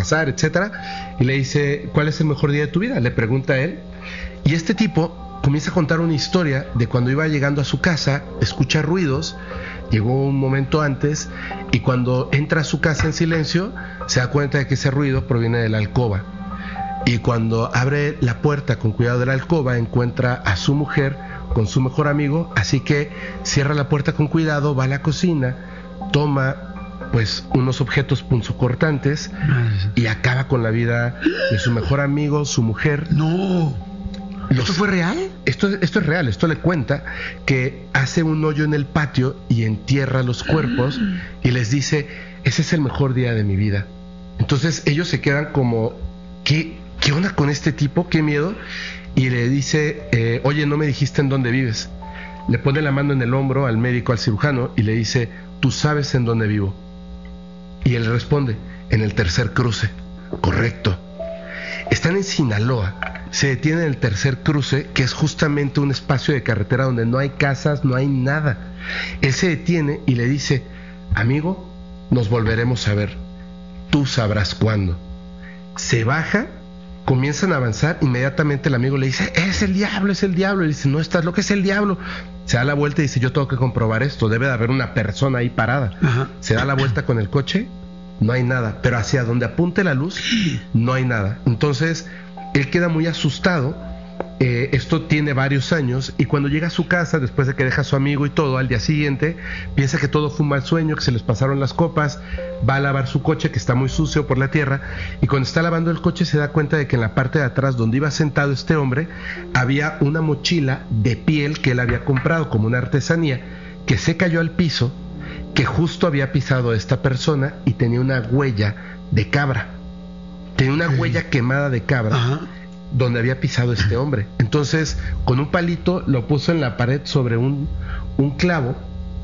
casar, etcétera, y le dice, ¿cuál es el mejor día de tu vida? Le pregunta a él, y este tipo comienza a contar una historia de cuando iba llegando a su casa, escucha ruidos, llegó un momento antes, y cuando entra a su casa en silencio, se da cuenta de que ese ruido proviene de la alcoba. Y cuando abre la puerta con cuidado de la alcoba, encuentra a su mujer con su mejor amigo, así que cierra la puerta con cuidado, va a la cocina, toma pues unos objetos punzocortantes y acaba con la vida de su mejor amigo, su mujer. No. ¿Esto fue real? Esto es real. Esto le cuenta que hace un hoyo en el patio y entierra los cuerpos y les dice, ese es el mejor día de mi vida. Entonces ellos se quedan como, ¿qué onda con este tipo? ¿Qué miedo? Y le dice, oye, no me dijiste en dónde vives. Le pone la mano en el hombro al médico, al cirujano, y le dice, tú sabes en dónde vivo. Y él responde, en el tercer cruce. Correcto. Están en Sinaloa. Se detiene en el tercer cruce, que es justamente un espacio de carretera donde no hay casas, no hay nada. Él se detiene y le dice, amigo, nos volveremos a ver. Tú sabrás cuándo. Se baja, comienzan a avanzar, inmediatamente el amigo le dice, es el diablo, es el diablo. Y dice, no, estás loco, es el diablo. Se da la vuelta y dice, yo tengo que comprobar esto, debe de haber una persona ahí parada. Ajá. Se da la vuelta con el coche, no hay nada, pero hacia donde apunte la luz, no hay nada. Entonces, él queda muy asustado. Esto tiene varios años, y cuando llega a su casa, después de que deja a su amigo y todo, al día siguiente, piensa que todo fue un mal sueño, que se les pasaron las copas, va a lavar su coche, que está muy sucio por la tierra, y cuando está lavando el coche se da cuenta de que en la parte de atrás, donde iba sentado este hombre, había una mochila de piel que él había comprado como una artesanía, que se cayó al piso, que justo había pisado a esta persona, y tenía una huella de cabra. Tenía una huella quemada de cabra. Ajá. Donde había pisado este hombre. Entonces, con un palito lo puso en la pared sobre un clavo,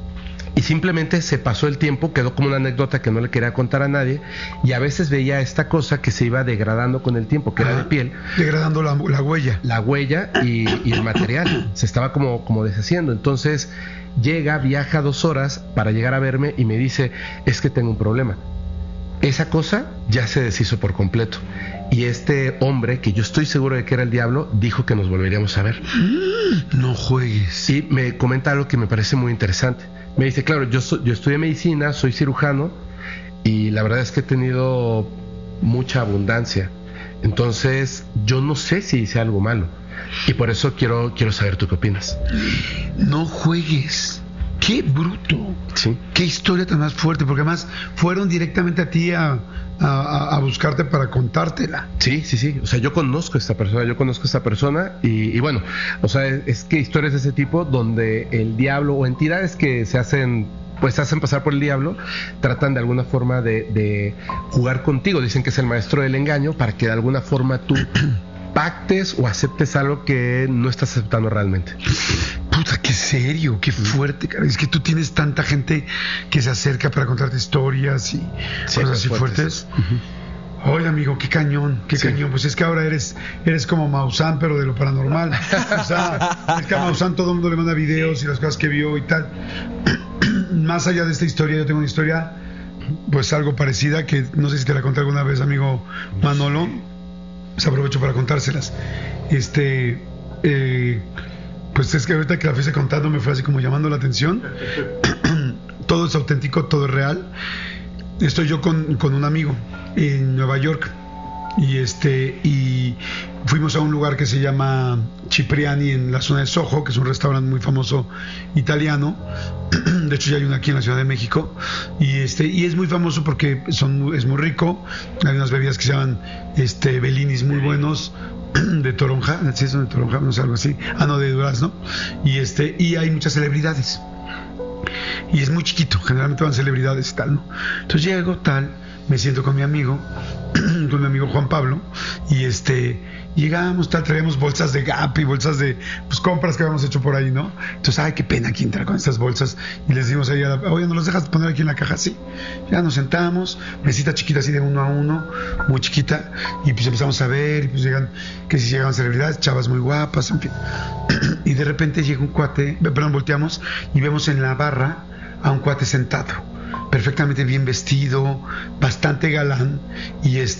y simplemente se pasó el tiempo, quedó como una anécdota que no le quería contar a nadie, y a veces veía esta cosa que se iba degradando con el tiempo, que era de piel. Degradando la huella. La huella y el material. Se estaba como deshaciendo. Entonces, viaja 2 horas para llegar a verme y me dice, es que tengo un problema. Esa cosa ya se deshizo por completo. Y este hombre, que yo estoy seguro de que era el diablo, dijo que nos volveríamos a ver. No juegues. Y me comenta algo que me parece muy interesante. Me dice, claro, yo estudié medicina, soy cirujano, y la verdad es que he tenido mucha abundancia. Entonces, yo no sé si hice algo malo. Y por eso quiero saber tú qué opinas. No juegues. ¡Qué bruto! Sí. ¡Qué historia tan más fuerte! Porque además fueron directamente a ti a buscarte para contártela. Sí. O sea, yo conozco a esta persona y bueno, o sea, es que historias de ese tipo donde el diablo o entidades que se hacen pasar por el diablo, tratan de alguna forma de jugar contigo. Dicen que es el maestro del engaño para que de alguna forma tú pactes o aceptes algo que no estás aceptando realmente. Puta, qué serio, qué fuerte, cara. Es que tú tienes tanta gente que se acerca para contarte historias y cosas así fuertes. Oye, amigo, qué cañón. Pues es que ahora eres como Maussan, pero de lo paranormal. O sea, es que a Maussan todo el mundo le manda videos y las cosas que vio y tal. Más allá de esta historia, yo tengo una historia, pues algo parecida, que no sé si te la conté alguna vez, amigo Manolo. Pues aprovecho para contárselas. Pues es que ahorita que la fuiste contando me fue así como llamando la atención. Todo es auténtico, todo es real. Estoy yo con un amigo en Nueva York y fuimos a un lugar que se llama Cipriani en la zona de Soho, que es un restaurante muy famoso italiano. De hecho ya hay uno aquí en la Ciudad de México y es muy famoso porque es muy rico. Hay unas bebidas que se llaman Bellinis muy buenos, de toronja, ¿sí son de toronja? No sé, algo así. No, de durazno. Y hay muchas celebridades. Y es muy chiquito, generalmente van celebridades y tal, ¿no? Entonces llego, me siento con mi amigo Juan Pablo, y llegamos, traíamos bolsas de Gap y bolsas de compras que habíamos hecho por ahí, ¿no? Entonces, ay, qué pena aquí entrar con estas bolsas, y les dimos ahí oye, ¿nos los dejas poner aquí en la caja? Sí. Ya nos sentamos, mesita chiquita así de 1 a 1, muy chiquita, y pues empezamos a ver, y pues llegan celebridades, chavas muy guapas, en fin. Y de repente llega un cuate, volteamos y vemos en la barra a un cuate sentado, perfectamente bien vestido, bastante galán, y